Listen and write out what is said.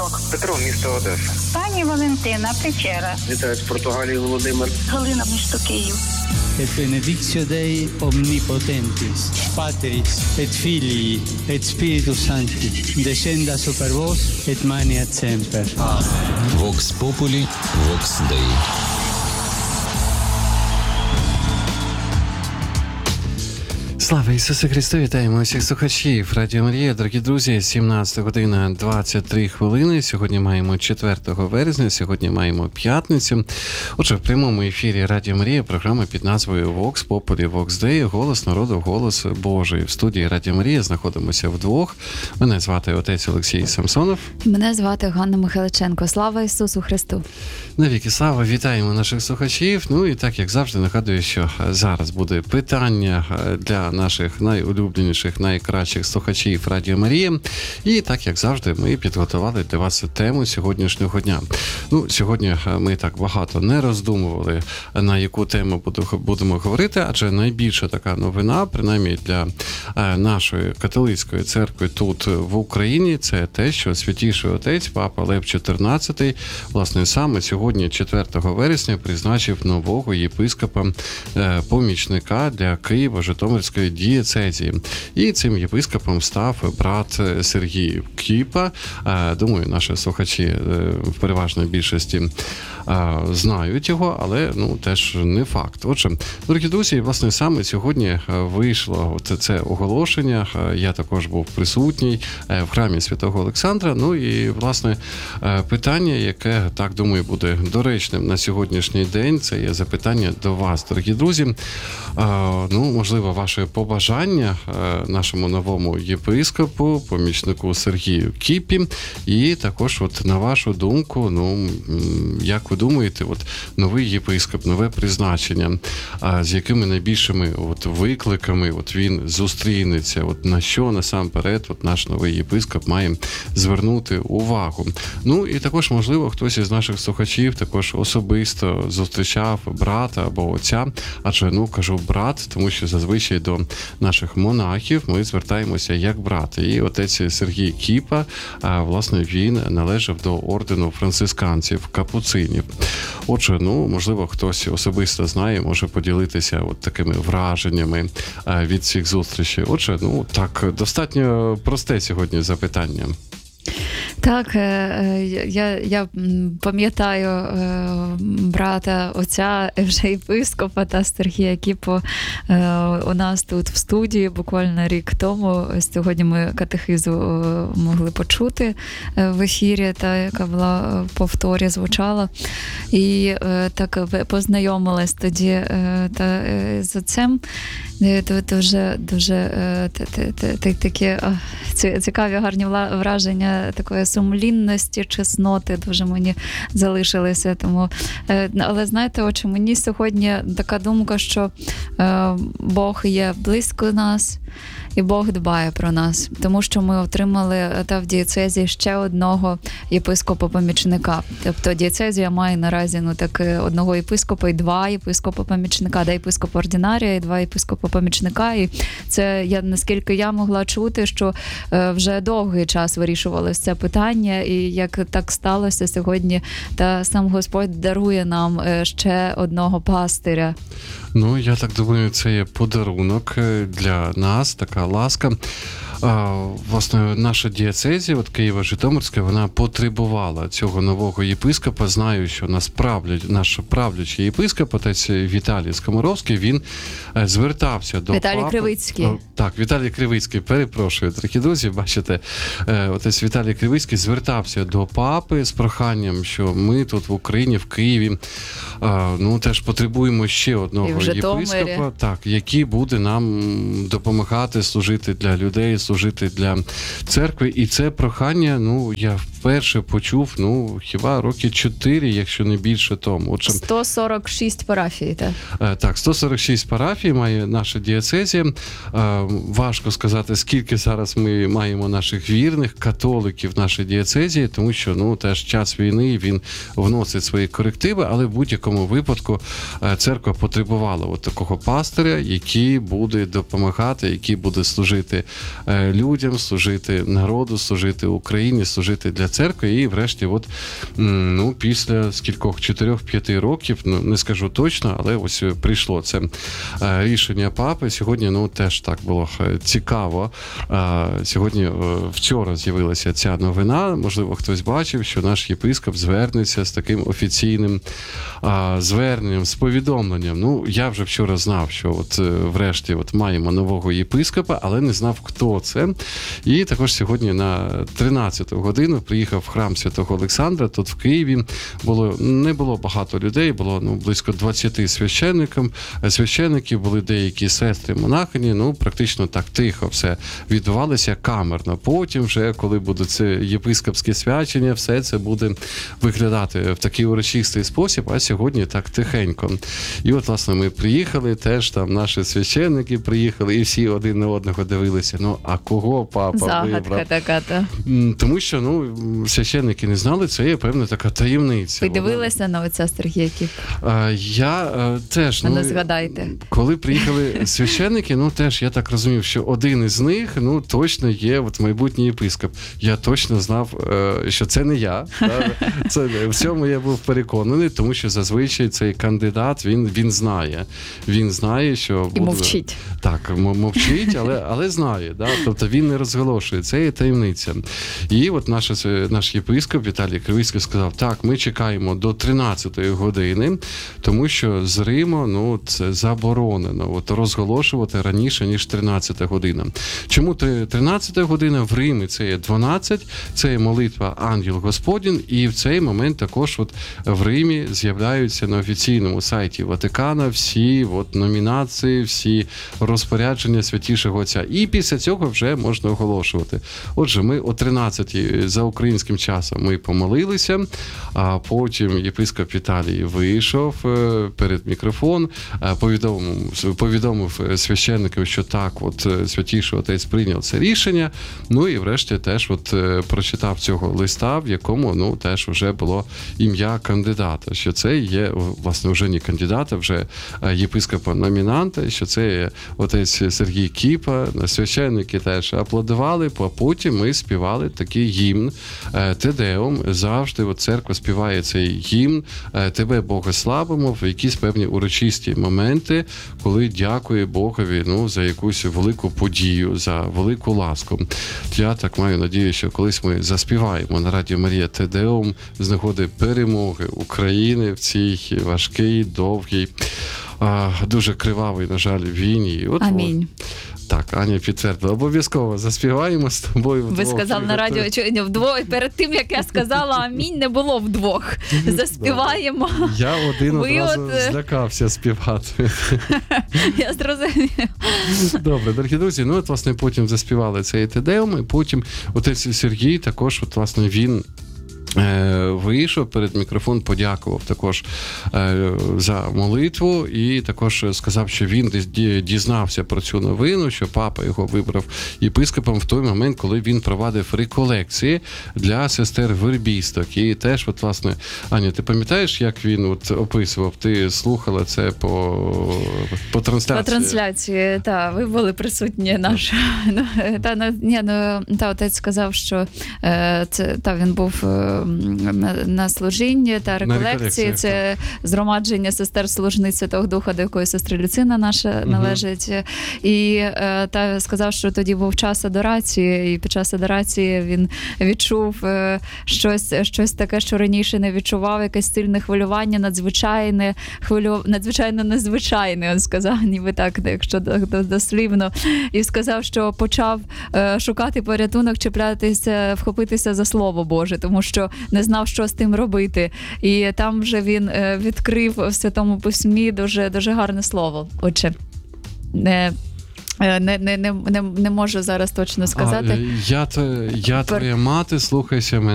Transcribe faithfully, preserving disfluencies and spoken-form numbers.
Дзвінок. Петро, місто Одеса. Пані Валентина, Печера. Вітаю з Португалії, Володимир. Галина, місто Київ. Et benedictio Dei omnipotentis, Patris et Filii et Spiritus Sancti, descenda super vos et maneat semper. Vox Populi, Vox Dei. Слава Ісусу Христу! Вітаємо усіх слухачів Радіо Марія. Дорогі друзі, сімнадцята година двадцять три хвилини. Сьогодні маємо четвертого березня, сьогодні маємо п'ятницю. Отже, в прямому ефірі Радіо Марія програма під назвою Vox Populi, Vox Dei, голос народу, голос Божий. В студії Радіо Марія знаходимося вдвох. Мене звати отець Олексій Самсонов. Мене звати Ганна Михайличенко. Слава Ісусу Христу! Навіки слава, вітаємо наших слухачів. Ну і так, як завжди, нагадую, що зараз буде питання для наших найулюбленіших, найкращих слухачів Радіо Марія. І так, як завжди, ми підготували для вас тему сьогоднішнього дня. Ну, сьогодні ми так багато не роздумували, на яку тему будемо говорити, адже найбільша така новина, принаймні для нашої католицької церкви тут в Україні, це те, що Святіший Отець, Папа Лев чотирнадцятий, власне, саме сьогодні, четвертого вересня, призначив нового єпископа, помічника для Києво-Житомирської дієцезії. І цим єпископом став брат Сергій Кіпа. Думаю, наші слухачі в переважній більшості знають його, але ну теж не факт. Отже, дорогі друзі, власне, саме сьогодні вийшло це, це оголошення. Я також був присутній в храмі Святого Олександра. Ну і, власне, питання, яке, так думаю, буде доречним на сьогоднішній день, це є запитання до вас, дорогі друзі. Ну, можливо, ваше побажання нашому новому єпископу, помічнику Сергію Кіпі, і також, от на вашу думку, ну, як ви думаєте, от новий єпископ, нове призначення, а з якими найбільшими от викликами от він зустрінеться, от на що насамперед от наш новий єпископ має звернути увагу. Ну і також, можливо, хтось із наших слухачів також особисто зустрічав брата або отця, адже, ну, кажу брат, тому що зазвичай до наших монахів ми звертаємося як брат. І отець Сергій Кіпа, власне, він належав до ордену францисканців, капуцинів. Отже, ну, можливо, хтось особисто знає, може поділитися от такими враженнями від цих зустрічей. Отже, ну, так, достатньо просте сьогодні запитання. Так, я, я пам'ятаю брата отця вже єпископа та Сергія Кіпо у нас тут в студії буквально рік тому. Сьогодні ми катехизу могли почути в ефірі, та яка була в повторі, звучала. І так познайомилась тоді та з отцем. Дуже, дуже такі цікаві, гарні враження такої сумлінності, чесноти дуже мені залишилися. Тому, але знаєте, отче, мені сьогодні така думка, що Бог є близько нас, і Бог дбає про нас, тому що ми отримали та в дієцезії ще одного єпископа-помічника. Тобто дієцезія має наразі ну так одного єпископа і два єпископа-помічника, де єпископа ординарія і два єпископа-помічника. І це, я, наскільки я могла чути, що вже довгий час вирішувалося це питання, і як так сталося сьогодні, та сам Господь дарує нам ще одного пастиря. Ну, я так думаю, це є подарунок для нас, така ласка. Власне, наша дієцезія, от Києво-Житомирська, вона потребувала цього нового єпископа. Знаю, що нас правлять, наш правлячий єпископ, отець Віталій Скоморовський, він звертався до Віталій папи. Кривицький. Так, Віталій Кривицький, перепрошую, дорогі друзі, бачите, отець Віталій Кривицький звертався до папи з проханням, що ми тут в Україні, в Києві, ну, теж потребуємо ще одного єпископа, так, який буде нам допомагати служити для людей, служити для церкви. І це прохання, ну, я вперше почув, ну, хіба роки чотири, якщо не більше тому. Отже, сто сорок шість парафій, так? Так, сто сорок шість парафій має наша дієцезія. Важко сказати, скільки зараз ми маємо наших вірних католиків в нашій дієцезії, тому що, ну, теж час війни, він вносить свої корективи, але в будь-якому випадку церква потребувала от такого пастиря, який буде допомагати, який буде служити е, людям, служити народу, служити Україні, служити для церкви. І врешті, от, м, ну, після скількох, чотирьох-п'яти років, ну, не скажу точно, але ось прийшло це е, рішення папи. Сьогодні, ну, теж так було е, цікаво. Е, сьогодні, е, вчора з'явилася ця новина. Можливо, хтось бачив, що наш єпископ звернеться з таким офіційним е, зверненням, з повідомленням. Ну, я вже вчора знав, що от, е, врешті от маємо нового єпископа, але не знав, хто це. І також сьогодні на тринадцяту годину приїхав в храм Святого Олександра, тут в Києві. Було, не було багато людей, було ну, близько двадцяти священників, священників, були деякі сестри, монахині, ну, практично так тихо все відбувалося, камерно. Потім вже, коли буде це єпископське свячення, все це буде виглядати в такий урочистий спосіб, а сьогодні так тихенько. І от, власне, ми приїхали, теж там наші священники приїхали, і всі один на одного дивилися, ну, а кого папа Загадка вибрав? така, та. Тому що, ну, священники не знали, це є певна така таємниця. Ви дивилися на отця Сергія Кіпа? А, я а, теж, А ну, не згадайте. коли приїхали священники, ну, теж я так розумів, що один із них, ну, точно є от майбутній єпископ. Я точно знав, що це не я. Це, в цьому я був переконаний, тому що зазвичай цей кандидат, він, він знає. Він знає, що... І буде... мовчить. Так, мовчить, але, але знає. Да? Тобто він не розголошує. Це є таємниця. І от наш, наш єпископ Віталій Кривицький сказав, так, ми чекаємо до тринадцятої години, тому що з Риму, ну, це заборонено от, розголошувати раніше, ніж тринадцята година. Чому тринадцята година? В Римі це є дванадцять, це є молитва Ангел Господень, і в цей момент також от в Римі з'являються на офіційному сайті Ватикана всі от, номінації, всі розпорядження Святішого Отця. І після цього вже можна оголошувати. Отже, ми о тринадцятій за українським часом ми помолилися, а потім єпископ Віталій вийшов перед мікрофон, повідомив, повідомив священникам, що так, от Святіший Отець прийняв це рішення, ну і врешті теж от прочитав цього листа, в якому, ну, теж вже було ім'я кандидата, що це є, власне, вже не кандидата, вже єпископа-номінанта, що це є отець Сергій Кіпа. Священники теж аплодували, а потім ми співали такий гімн Те Деум. Завжди от церква співає цей гімн Тебе, Боже, славимо в якісь певні урочисті моменти, коли дякує Богові, ну, за якусь велику подію, за велику ласку. Я так маю надію, що колись ми заспіваємо на Радіо Марія Те Деум з нагоди перемоги України в цій важкій, довгій, дуже кривавій, на жаль, війні. От, Амінь. Так, Аня підтвердила. Обов'язково заспіваємо з тобою вдвох. Ви сказали на радіо, що не вдвох. Перед тим, як я сказала амінь, не було вдвох. Заспіваємо. Я один Ви одразу от... злякався співати. Я зрозуміла. Добре, дорогі друзі, ну от, власне, потім заспівали цей Те Деум, і потім отець Сергій також, от, власне, він вийшов перед мікрофон, подякував також за молитву і також сказав, що він дізнався про цю новину, що папа його вибрав єпископом в той момент, коли він провадив реколекції для сестер вербісток. І теж, от, власне, Аня, ти пам'ятаєш, як він от описував? Ти слухала це по, по трансляції? По трансляції, так, ви були присутні наш. Ну, та, ні, ну, та, отець сказав, що це, та, він був на служінні та реколекції. Це згромадження сестер служниць Святого Духа, до якої сестра Люцина наша угу. належить. І та сказав, що тоді був час адорації, і під час адорації він відчув щось, щось таке, що раніше не відчував, якесь сильне хвилювання, надзвичайне, хвилю... надзвичайно незвичайне, він сказав, ніби так, якщо дослівно. І сказав, що почав шукати порятунок, чіплятися, вхопитися за Слово Боже, тому що не знав, що з тим робити. І там вже він відкрив в Святому Письмі дуже, дуже гарне слово. Отже, не, не, не, не, не можу зараз точно сказати. А, я, я твоя мати, слухайся мене.